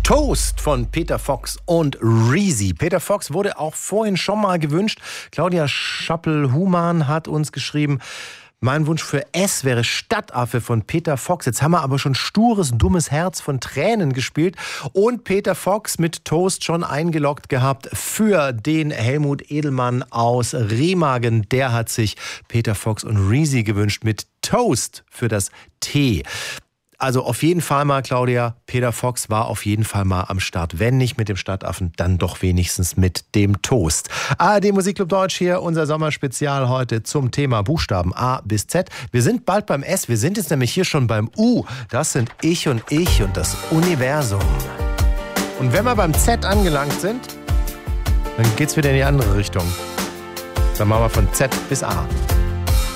Toast von Peter Fox und Reezy. Peter Fox wurde auch vorhin schon mal gewünscht. Claudia Schappel-Humann hat uns geschrieben, mein Wunsch für S wäre Stadtaffe von Peter Fox. Jetzt haben wir aber schon Stures, dummes Herz von Tränen gespielt und Peter Fox mit Toast schon eingeloggt gehabt für den Helmut Edelmann aus Remagen. Der hat sich Peter Fox und Reezy gewünscht mit Toast für das T. Also auf jeden Fall mal, Claudia, Peter Fox war auf jeden Fall mal am Start. Wenn nicht mit dem Stadtaffen, dann doch wenigstens mit dem Toast. ARD Musikclub Deutsch hier, unser Sommerspezial heute zum Thema Buchstaben A bis Z. Wir sind bald beim S, wir sind jetzt nämlich hier schon beim U. Das sind ich und das Universum. Und wenn wir beim Z angelangt sind, dann geht's wieder in die andere Richtung. Dann machen wir von Z bis A.